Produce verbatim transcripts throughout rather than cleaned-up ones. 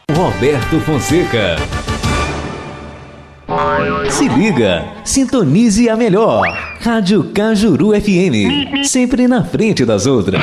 Roberto Fonseca. Se liga, sintonize a melhor. Rádio Cajuru F M, sempre na frente das outras.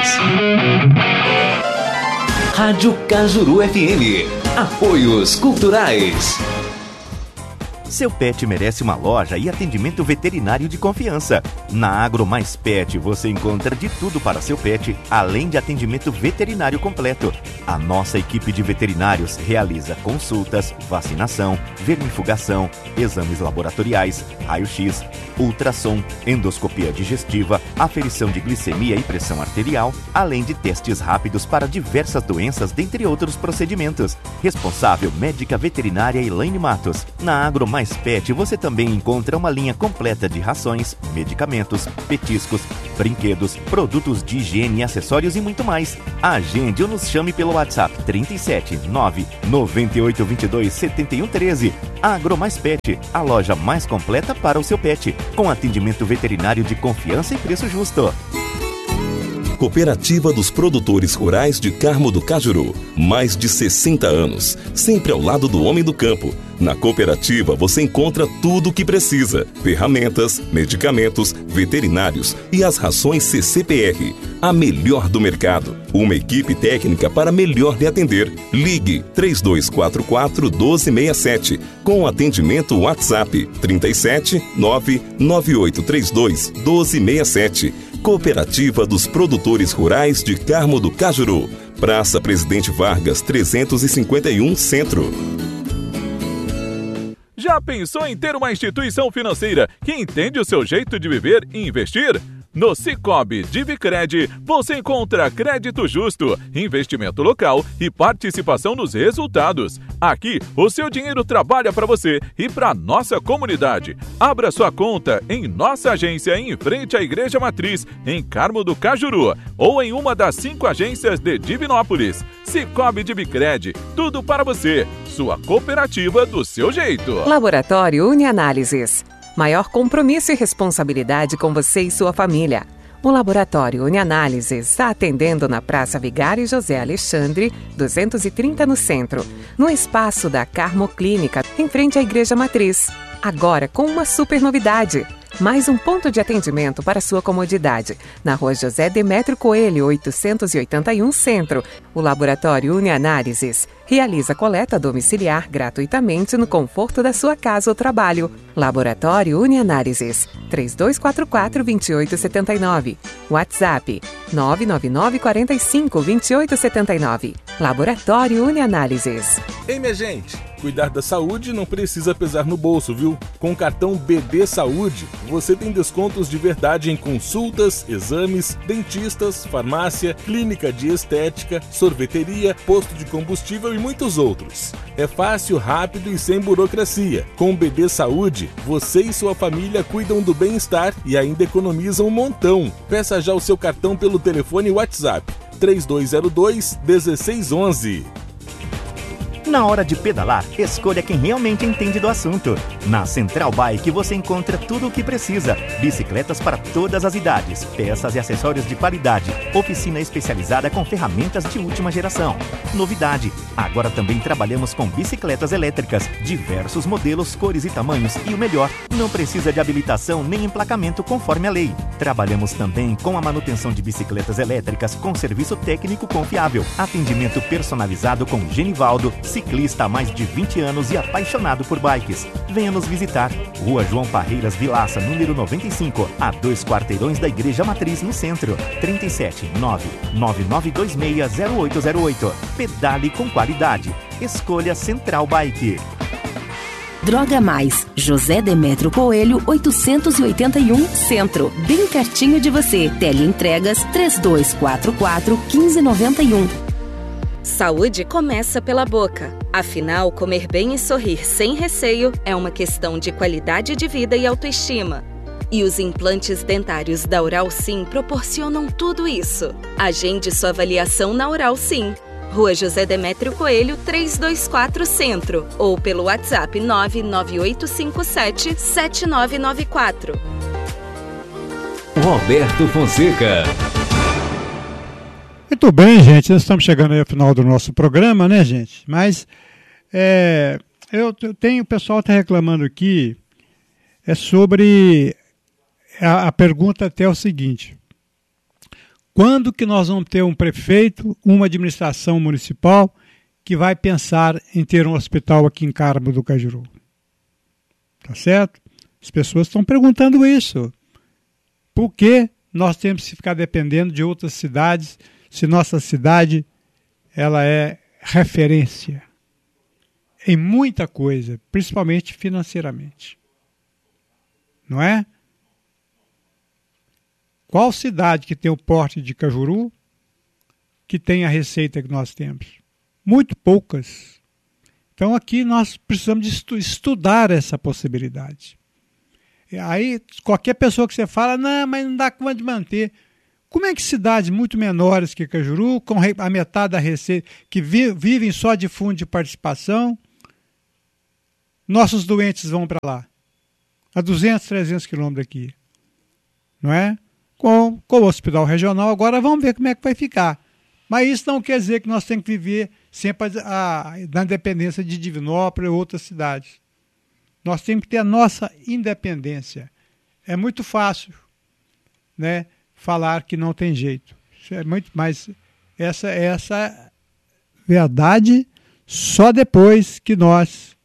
Rádio Cajuru F M, apoios culturais. Seu pet merece uma loja e atendimento veterinário de confiança. Na Agro Mais Pet você encontra de tudo para seu pet, além de atendimento veterinário completo. A nossa equipe de veterinários realiza consultas, vacinação, vermifugação, exames laboratoriais, raio-x, ultrassom, endoscopia digestiva, aferição de glicemia e pressão arterial, além de testes rápidos para diversas doenças, dentre outros procedimentos. Responsável médica veterinária Elaine Matos. Na Agro Mais Pet você também encontra uma linha completa de rações, medicamentos, petiscos, brinquedos, produtos de higiene, acessórios e muito mais. Agende ou nos chame pelo WhatsApp trinta e sete, nove, nove oito dois dois, sete um um três. Agro Mais Pet, a loja mais completa para o seu pet, com atendimento veterinário de confiança e preço justo. Cooperativa dos Produtores Rurais de Carmo do Cajuru. Mais de sessenta anos, sempre ao lado do homem do campo. Na cooperativa você encontra tudo o que precisa: ferramentas, medicamentos, veterinários e as rações C C P R. A melhor do mercado. Uma equipe técnica para melhor lhe atender. Ligue três dois quatro quatro, um dois seis sete com atendimento WhatsApp trinta e sete, nove, nove oito três dois, um dois seis sete. Cooperativa dos Produtores Rurais de Carmo do Cajuru. Praça Presidente Vargas, trezentos e cinquenta e um, Centro. Já pensou em ter uma instituição financeira que entende o seu jeito de viver e investir? No Cicobi Divicred, você encontra crédito justo, investimento local e participação nos resultados. Aqui, o seu dinheiro trabalha para você e para nossa comunidade. Abra sua conta em nossa agência em frente à Igreja Matriz, em Carmo do Cajuru, ou em uma das cinco agências de Divinópolis. Cicobi Divicred, tudo para você. Sua cooperativa do seu jeito. Laboratório Unianálises. Maior compromisso e responsabilidade com você e sua família. O Laboratório Unianálises está atendendo na Praça Vigário José Alexandre, duzentos e trinta no centro, no espaço da Carmo Clínica, em frente à Igreja Matriz. Agora com uma super novidade. Mais um ponto de atendimento para sua comodidade. Na Rua José Demétrio Coelho, oitocentos e oitenta e um, Centro. O Laboratório Unianálises realiza coleta domiciliar gratuitamente no conforto da sua casa ou trabalho. Laboratório Unianálises, três dois quatro quatro, dois oito sete nove. WhatsApp, nove nove nove, quatro cinco, dois oito sete nove. Laboratório Unianálises. Ei, minha gente, cuidar da saúde não precisa pesar no bolso, viu? Com o cartão B D Saúde, você tem descontos de verdade em consultas, exames, dentistas, farmácia, clínica de estética, sorveteria, posto de combustível e muitos outros. É fácil, rápido e sem burocracia. Com o B D Saúde, você e sua família cuidam do bem-estar e ainda economizam um montão. Peça já o seu cartão pelo telefone WhatsApp três dois zero dois, um seis um um. Na hora de pedalar, escolha quem realmente entende do assunto. Na Central Bike você encontra tudo o que precisa. Bicicletas para todas as idades, peças e acessórios de qualidade, oficina especializada com ferramentas de última geração. Novidade, agora também trabalhamos com bicicletas elétricas, diversos modelos, cores e tamanhos e o melhor, não precisa de habilitação nem emplacamento conforme a lei. Trabalhamos também com a manutenção de bicicletas elétricas com serviço técnico confiável, atendimento personalizado com Genivaldo, ciclista há mais de vinte anos e apaixonado por bikes. Venha nos visitar. Rua João Parreiras Vilaça, número noventa e cinco, a dois quarteirões da Igreja Matriz, no centro. trinta e sete, nove, nove nove dois seis, zero oito zero oito. Pedale com qualidade. Escolha Central Bike. Droga Mais, José Demétrio Coelho, oitocentos e oitenta e um, Centro. Bem pertinho de você. Teleentregas três dois quatro quatro, um cinco nove um. Saúde começa pela boca. Afinal, comer bem e sorrir sem receio é uma questão de qualidade de vida e autoestima. E os implantes dentários da Oral Sim proporcionam tudo isso. Agende sua avaliação na Oral Sim. Rua José Demétrio Coelho, trezentos e vinte e quatro, Centro. Ou pelo WhatsApp nove nove oito cinco sete, sete nove nove quatro. Roberto Fonseca. Muito bem, gente, nós estamos chegando aí ao final do nosso programa, né, gente? Mas É, eu, eu tenho, o pessoal está reclamando aqui, é sobre, a, a pergunta até é o seguinte: quando que nós vamos ter um prefeito, uma administração municipal que vai pensar em ter um hospital aqui em Carmo do Cajuru? Tá certo? As pessoas estão perguntando isso. Por que nós temos que ficar dependendo de outras cidades se nossa cidade ela é referência em muita coisa, principalmente financeiramente? Não é? Qual cidade que tem o porte de Cajuru que tem a receita que nós temos? Muito poucas. Então aqui nós precisamos de estu- estudar essa possibilidade. E aí qualquer pessoa que você fala, não, mas não dá conta de manter. Como é que cidades muito menores que Cajuru, com a metade da receita, que vi- vivem só de fundo de participação, nossos doentes vão para lá, a duzentos, trezentos quilômetros daqui, não é? Com, com o hospital regional, agora vamos ver como é que vai ficar. Mas isso não quer dizer que nós temos que viver sempre a, a, na dependência de Divinópolis ou outras cidades. Nós temos que ter a nossa independência. É muito fácil, né, falar que não tem jeito. Isso é muito, mas essa, essa verdade só depois que nós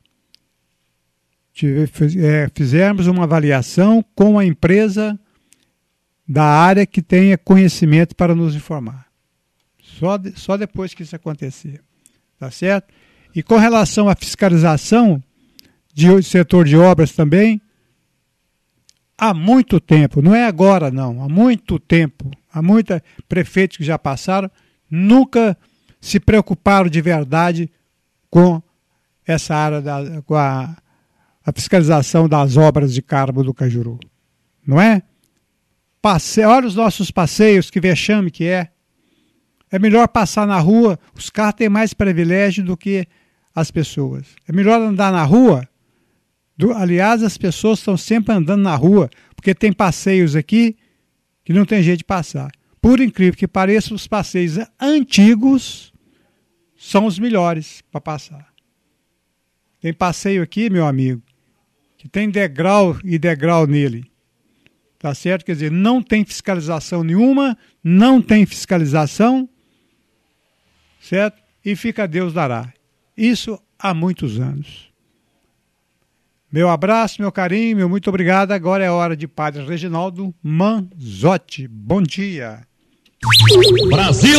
fizermos uma avaliação com a empresa da área que tenha conhecimento para nos informar. Só, de, só depois que isso acontecer. Tá certo? E com relação à fiscalização de setor de obras também, há muito tempo, não é agora não, há muito tempo, há muitos prefeitos que já passaram, nunca se preocuparam de verdade com essa área, da, com a, a fiscalização das obras de Carmo do Cajuru. Não é? Passe... Olha os nossos passeios, que vexame que é. É melhor passar na rua, os carros têm mais privilégio do que as pessoas. É melhor andar na rua. Do... Aliás, as pessoas estão sempre andando na rua, porque tem passeios aqui que não tem jeito de passar. Por incrível que pareça, os passeios antigos são os melhores para passar. Tem passeio aqui, meu amigo, que tem degrau e degrau nele. Tá certo? Quer dizer, não tem fiscalização nenhuma, não tem fiscalização, certo? E fica Deus dará. Isso há muitos anos. Meu abraço, meu carinho, meu muito obrigado. Agora é hora de Padre Reginaldo Manzotti. Bom dia. Brasil!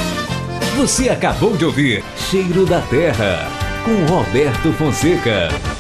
Você acabou de ouvir Cheiro da Terra, com Roberto Fonseca.